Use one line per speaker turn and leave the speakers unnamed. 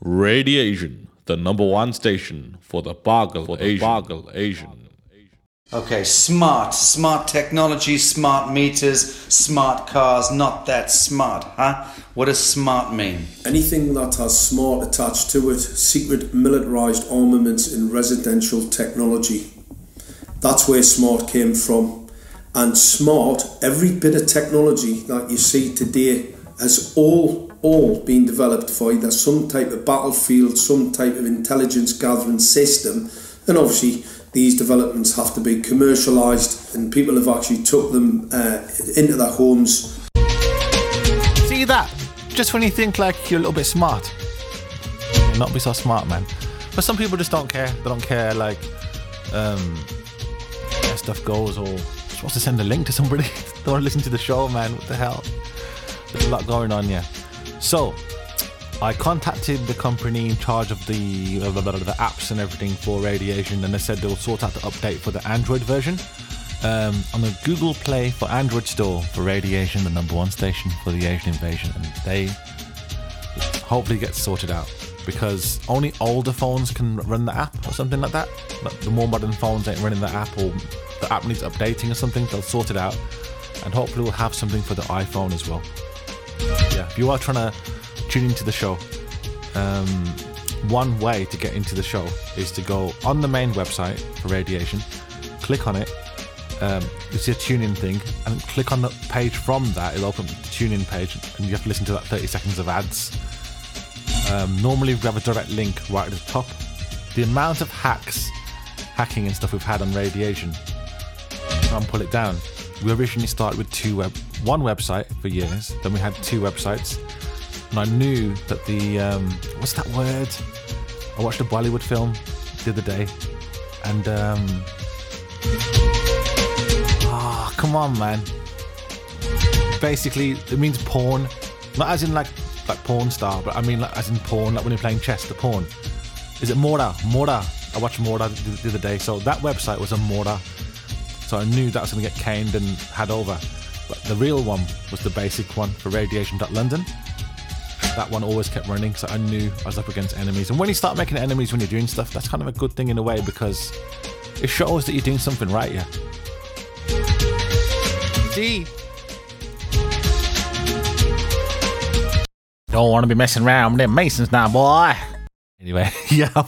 Radiation, the number one station for the Boggle Asian.
Okay, smart technology, smart meters, smart cars, not that smart, huh? What does smart mean?
Anything that has smart attached to it, secret militarised armaments in residential technology. That's where smart came from. And smart, every bit of technology that you see today has all been developed for either some type of battlefield, some type of intelligence gathering system, and obviously these developments have to be commercialised, and people have actually took them into their homes.
See that? Just when you think like you're a little bit smart, you'll not be so smart, man. But some people just don't care. They don't care like how stuff goes, or you're supposed to send a link to somebody. They want to listen to the show, man. What the hell? There's a lot going on, yeah. So I contacted the company in charge of the apps and everything for Radiation, and they said they'll sort out the update for the Android version on the Google Play for Android store for Radiation, the number one station for the Asian invasion, and they hopefully get sorted out, because only older phones can run the app or something like that. Like the more modern phones ain't running the app, or the app needs updating or something. They'll sort it out, and hopefully we'll have something for the iPhone as well. Yeah, if you are trying to tune into the show, one way to get into the show is to go on the main website for Radiation, click on it, you see a tune-in thing, and click on the page. From that it'll open the tune-in page, and you have to listen to that 30 seconds of ads. Normally we have a direct link right at the top. The amount of hacking and stuff we've had on Radiation, try and pull it down. We originally started with one website for years, then we had two websites, and I knew that the what's that word? I watched a Bollywood film the other day, and come on, man. Basically, it means porn, not as in like porn star, but I mean like as in porn, like when you're playing chess, the porn. Is it Mora? I watched Mora the other day, so that website was a Mora. So I knew that was going to get caned and had over. But the real one was the basic one for Radiation.London. That one always kept running, so I knew I was up against enemies. And when you start making enemies when you're doing stuff, that's kind of a good thing in a way, because it shows that you're doing something right, yeah. D. Don't want to be messing around with them Masons now, boy. Anyway, yeah.